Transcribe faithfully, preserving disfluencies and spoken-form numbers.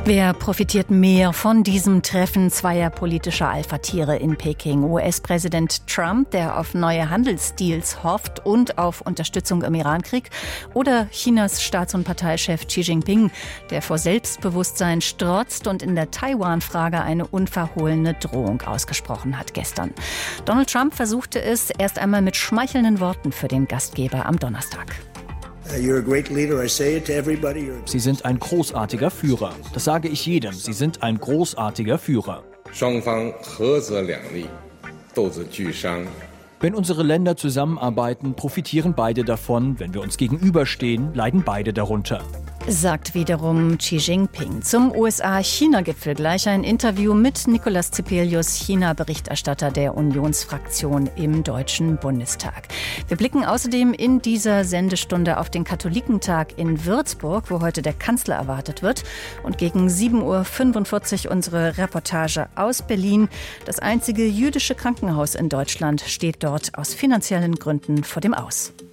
Wer profitiert mehr von diesem Treffen zweier politischer Alpha-Tiere in Peking? U S-Präsident Trump, der auf neue Handelsdeals hofft und auf Unterstützung im Irankrieg? Oder Chinas Staats- und Parteichef Xi Jinping, der vor Selbstbewusstsein strotzt und in der Taiwan-Frage eine unverhohlene Drohung ausgesprochen hat gestern? Donald Trump versuchte es erst einmal mit schmeichelnden Worten für den Gastgeber am Donnerstag. Sie sind ein großartiger Führer. Das sage ich jedem. Sie sind ein großartiger Führer. Wenn unsere Länder zusammenarbeiten, profitieren beide davon. Wenn wir uns gegenüberstehen, leiden beide darunter. Sagt wiederum Xi Jinping. Zum U S A-China-Gipfel gleich ein Interview mit Nicolas Zipelius, China-Berichterstatter der Unionsfraktion im Deutschen Bundestag. Wir blicken außerdem in dieser Sendestunde auf den Katholikentag in Würzburg, wo heute der Kanzler erwartet wird. Und gegen sieben Uhr fünfundvierzig unsere Reportage aus Berlin. Das einzige jüdische Krankenhaus in Deutschland steht dort aus finanziellen Gründen vor dem Aus.